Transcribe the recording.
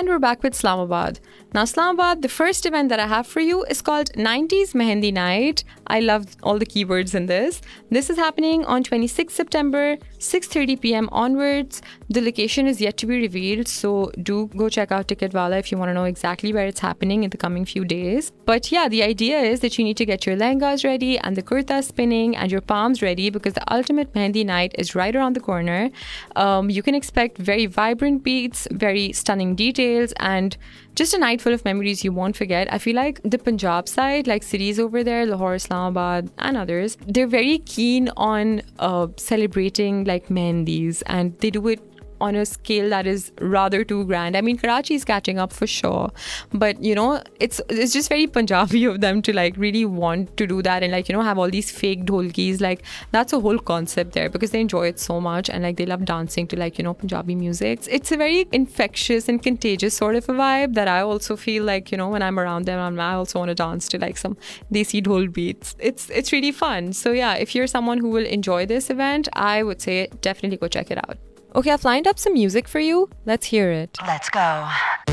And we're back with Islamabad. Now, Islamabad, the first event that I have for you is called 90s Mehendi Night. I love all the keywords in this. This is happening on 26th September, 6:30 p.m. onwards. The location is yet to be revealed, so do go check out Ticketwala if you want to know exactly where it's happening in the coming few days. But yeah, the idea is that you need to get your lehengas ready and the kurtas spinning and your palms ready because the ultimate Mehendi Night is right around the corner. You can expect very vibrant beats, very stunning details, and just a night full of memories you won't forget. I feel like the Punjab side, like cities over there, Lahore, Islamabad, and others, they're very keen on celebrating like mehendis, and they do it on a scale that is rather too grand. I mean, Karachi is catching up for sure, but you know, it's just very Punjabi of them to like really want to do that and like, you know, have all these fake dholkis. Like that's a whole concept there because they enjoy it so much and like they love dancing to like, you know, Punjabi music. It's a very infectious and contagious sort of a vibe that I also feel like, you know, when I'm around them, I also want to dance to like some desi dhol beats. It's really fun. So yeah, if you're someone who will enjoy this event, I would say definitely go check it out. Okay, I've lined up some music for you. Let's hear it. Let's go.